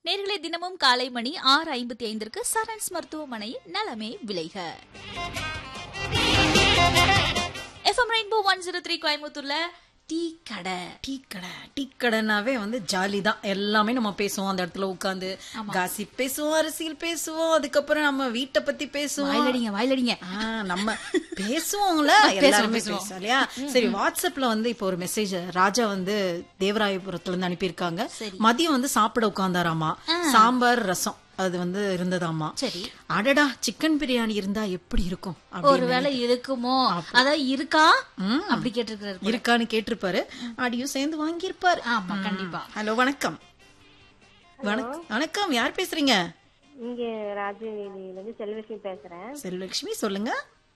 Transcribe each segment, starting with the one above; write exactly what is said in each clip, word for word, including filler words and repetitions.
நேர்களை தினமும் காலை மணி ஆறு ஐம்பத்தி ஐந்திற்கு சரண்ஸ் மருத்துவமனை நலமே விளைக. FM rainbow one zero three கோயம்புத்தூர்ல டீ கடை டீ கடை டீ கடைனாவே வந்து ஜாலி தான். எல்லாமே நம்ம பேசுவோம் அந்த இடத்துல உட்காந்து, காசிப் பேசுவோம், அரசியல் பேசுவோம், அதுக்கப்புறம் நம்ம வீட்டை பத்தி பேசுவோம். வாயிலடிங்க வாயிலடிங்க நம்ம பேசுவோம்ல, எல்லாருமே பேசுவோம் இல்லையா? சரி, வாட்ஸ்அப்ல வந்து இப்போ ஒரு மெசேஜ் ராஜா வந்து தேவராயபுரத்துல இருந்து அனுப்பியிருக்காங்க. மதியம் வந்து சாப்பிட உட்கார்ந்தாராமா, சாம்பார் ரசம் அது வந்து இருந்ததாமா. சரி, அடடா சிக்கன் பிரியாணி இருந்தா எப்படி இருக்கும், ஒருவேளை இருக்குமோ, அதான் இருக்கா அப்படி கேட்டிருக்காரு, இருக்கான்னு கேட்டிருப்பாரு, ஆடியோ சேர்ந்து வாங்கியிருப்பாரு. ஆமா கண்டிப்பா. ஹலோ வணக்கம். வணக்கம், யார் பேசுறீங்க? இங்க ராஜவேலியில இருந்து செல்வலட்சுமி பேசுறேன். செல்வலட்சுமி சொல்லுங்க.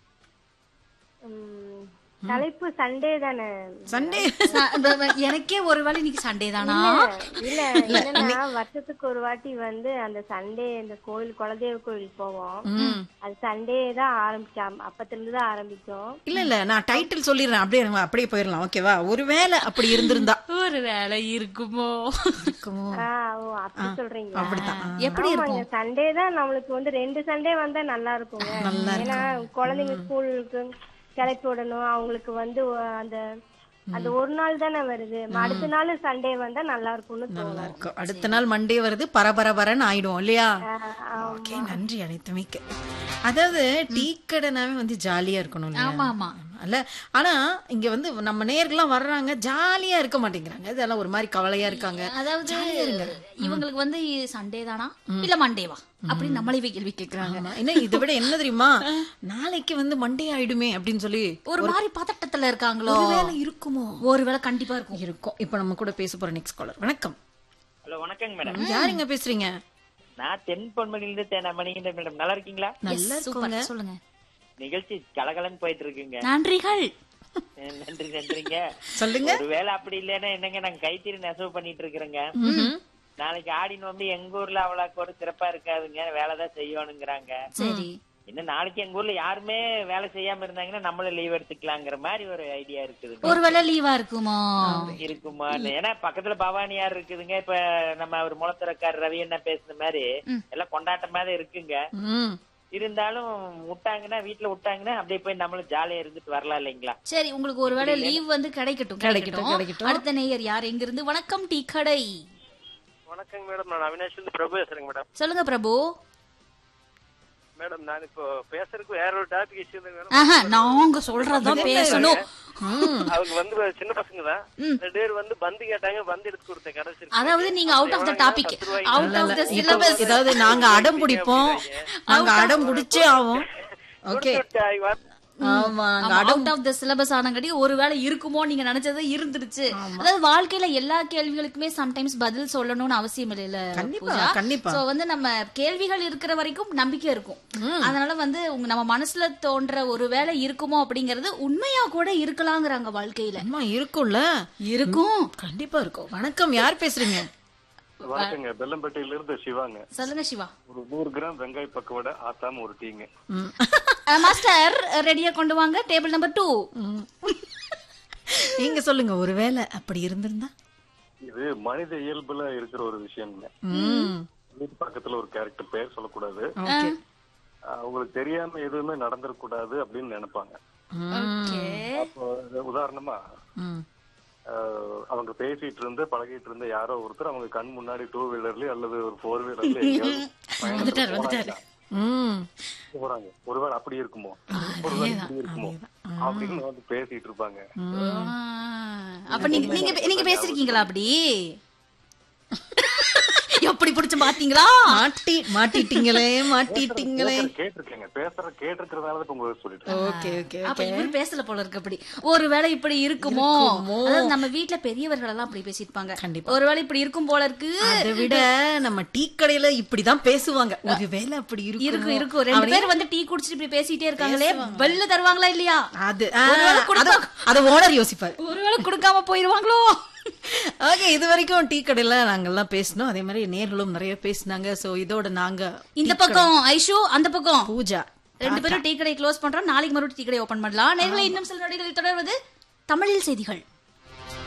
தலைப்பு சண்டே தானே? சண்டே எனக்கே ஒருவேளை இன்னைக்கு சண்டே தானா? இல்ல, என்னன்னா வருஷத்துக்கு ஒரு வாட்டி வந்து அந்த சண்டே இந்த கோயில் குலதெய்வ கோயில் போவோம். அது சண்டே தான் ஆரம்பிச்சோம், அப்பத்துல இருந்து தான் ஆரம்பிச்சோம். இல்ல இல்ல நான் டைட்டில் சொல்லிடுறேன், அப்படியே அப்படியே போயிடலாம். ஓகேவா? ஒருவேளை அப்படி இருந்திருந்தா, ஒரு வேலை இருக்குமோ இருக்குமோ அப்படி சொல்றீங்க? அப்படிதான். எப்படி இருக்கும்? சண்டே தான் நம்மளுக்கு வந்து ரெண்டு சண்டே வந்தா நல்லா இருக்குங்க. ஏன்னா குழந்தைங்க ஸ்கூலுக்கு கிளப்பி விடணும், அவங்களுக்கு வந்து அந்த அந்த ஒரு நாள் தானே வருது, அடுத்த நாள் சண்டே வந்தா நல்லா இருக்கும்னு தோணும். அடுத்த நாள் மண்டே வருது, பரபரபரன்னு ஆயிடும் இல்லையா? ஓகே, நன்றி அனைத்துமைக்கு. அதாவது டீ கடைனாவே வந்து ஜாலியா இருக்கணும். ஆமா ஆமா அல்ல, ஆனா இங்க வந்து நம்ம நேர்கள்லாம் வர்றாங்க, ஜாலியா இருக்க மாட்டேங்கிறாங்க. இதெல்லாம் ஒரு மாதிரி கவலையா இருக்காங்க. அதாவது இவங்களுக்கு வந்து சண்டே தானா இல்ல மண்டேவா அப்படின்னு நம்மளே கேள்வி கேட்கறாங்க. என்ன இதை விட என்ன தெரியுமா, நாளைக்கு வந்து மண்டே ஆயிடுமே அப்படின்னு சொல்லி ஒரு மாதிரி பதட்டத்துல இருக்காங்களோ. ஒருவேளை இருக்குமோ? ஒருவேளை கண்டிப்பா இருக்கும் இருக்கும். இப்ப நம்ம கூட பேச போற நெக்ஸ்ட் காலர். வணக்கம். ஹலோ வணக்கங்க மேடம். யாருங்க பேசுறீங்க? நான் தென் பொன்மணிலிருந்து தேனாமணிங்க மேடம். நல்லா இருக்கீங்களா? நல்லா இருக்கோங்க. சொல்லுங்க. நிகழ்ச்சி கலகலன்னு போயிட்டு இருக்குங்க. நன்றிகள். நன்றி நன்றிங்க. சொல்லுங்க. ஒருவேளை அப்படி இல்லன்னா என்னங்க, நாங்க கைத்தறி நெசவு பண்ணிட்டு இருக்கிறோங்க. நாளைக்கு ஆடி நோம்பி எங்க ஊர்ல அவ்வளவு ஒரு சிறப்பா இருக்காதுங்க, வேலைதான் செய்யணுங்கிறாங்க. சரி, இன்னும் நாளைக்கு எங்க ஊர்ல யாருமே வேலை செய்யாம இருந்தாங்கன்னா நம்மளும் லீவ் எடுத்துக்கலாங்கிற மாதிரி ஒரு ஐடியா இருக்குது. ஒருவேளை லீவா இருக்குமா இருக்குமா? ஏன்னா பக்கத்துல பவானியார் இருக்குதுங்க. இப்ப நம்ம ஒரு முளத்துறக்கார் ரவி என்ன பேசுன மாதிரி எல்லாம் கொண்டாட்டமா தான் இருக்குங்க. இருந்தாலும் விட்டாங்கன்னா, வீட்டுல விட்டாங்கன்னா அப்படியே போய் நம்மளும் ஜாலியா இருந்துட்டு வரலாம் இல்லைங்களா? சரி, உங்களுக்கு ஒருவேளை லீவ் வந்து கிடைக்கட்டும் கிடைக்கட்டும் கிடைக்கட்டும். அடுத்த நேயர் யார், எங்க இருந்து? வணக்கம் டீ கடை. வணக்கம் மேடம், நான் அவினாஷ் வந்து பிரபு பேசுறேங்க மேடம். சொல்லுங்க பிரபு. மேடம் நான் இப்போ பேசுறதுக்கு வேற ஒரு டாபிக் இஷ்யூ நாங்க சொல்றதான் பேசணும். அவங்க வந்து சின்ன பசங்க தான், ரெண்டு பேர் வந்து பந்து கேட்டாங்க, பந்து எடுத்து கொடுத்த கடைசி. அதாவது நீங்க out of the topic, out of the syllabus. ஏதாவது நாங்க அடம் பிடிப்போம், நாங்க அடம் பிடிச்சே ஆவோம். ஓகே, ஆமா, அவுட் ஆஃப் த சிலபஸ் ஆனங்கடி ஒருவேளை இருக்குமோ நீங்க நினைச்சது இருந்துருச்சு. அதாவது வாழ்க்கையில எல்லா கேள்விகளுக்குமே சம்டைம்ஸ் பதில் சொல்லணும்னு அவசியம் இல்ல. கண்டிப்பா கண்டிப்பா. சோ வந்து நம்ம கேள்விகள் இருக்கிற வரைக்கும் நம்பிக்கை இருக்கும். அதனால வந்து உங்க நம்ம மனசுல தோன்ற ஒருவேளை இருக்குமோ அப்படிங்கறது உண்மையா கூட இருக்கலாங்கிறாங்க வாழ்க்கையில. இருக்கும்ல, இருக்கும், கண்டிப்பா இருக்கும். வணக்கம், யார் பேசுறீங்க? வணக்கங்க, பெல்லம்பேட்டையில இருந்து சிவாங்க. சொல்லுங்க சிவா. ஒரு நூறு கிராம் வெங்காய பக்கோடா ஆத்தாம ஒரு டீங்க. மாஸ்டர் ரெடியா கொண்டு வாங்க, டேபிள் நம்பர் டூ. நீங்க சொல்லுங்க, ஒருவேளை அப்படி இருந்திருந்தா. இது மனித இயல்புல இருக்கிற ஒரு விஷயம்ங்க. வீட்டு பக்கத்துல ஒரு கேரக்டர் பேர் சொல்லக்கூடாது, அவங்களுக்கு தெரியாம எதுவுமே நடந்துடக்கூடாது அப்படின்னு நினைப்பாங்க. அப்போ உதாரணமா அவங்க பேசிட்டு இருந்து பழகிட்டு இருந்த யாரோ ஒருத்தர் அவங்க கண் முன்னாடி டூ வீலர்லயோ அல்லது ஒரு போர் வீலர்ல போறாங்க. ஒருவேளை அப்படி இருக்குமோ, ஒருவேளை இப்படி இருக்குமோ அப்படின்னு வந்து பேசிட்டு இருப்பாங்க. அப்ப நீங்க நீங்க பேசிருக்கீங்களா அப்படி? எப்படி பிடிச்ச மாட்டீங்களா? மாட்டி மாட்டிட்டீங்களே மாட்டிட்டீங்களே கேட்டிருக்கேங்க, பேசுற கேட்டிருக்கிறதால உங்களுக்கு சொல்லிட்டேன். Okay okay. அப்ப இவர் பேசல போல இருக்கு. அப்படி ஒருவேளை இப்படி இருக்குமோ, அதாவது நம்ம வீட்டுல பெரியவர்கள் எல்லாம் அப்படி பேசிருப்பாங்க. கண்டிப்பா ஒருவேளை இப்படி இருக்கும் போல இருக்கு. அதை விட நம்ம டீ கடையில இப்படிதான் பேசுவாங்க. ஒருவேளை அப்படி இருக்கும் இருக்கும் ரெண்டு பேர் வந்து டீ குடிச்சிட்டு இப்படி பேசிட்டே இருக்காங்களே, பெல்ல தருவாங்களா இல்லையா? அது அத ஓனர் யோசிப்பாரு, ஒருவேளை கொடுக்காம போயிருவாங்களோ. ஓகே, இது வரைக்கும் டீ கடையில நாங்கெல்லாம் பேசணும், அதே மாதிரி நேர்களும் நிறைய பேசினாங்க. சோ இதோட நாங்க இந்த பக்கம் ஐஷு, அந்த பக்கம் பூஜா, ரெண்டு பேரும் டீ கடை க்ளோஸ் பண்றோம். நாளைக்கு மறுபடியும் டீ கடை ஓபன் பண்ணலாம். நேர்களை இன்னும் சில நொடிகளில் தொடர்வது தமிழில் செய்திகள்.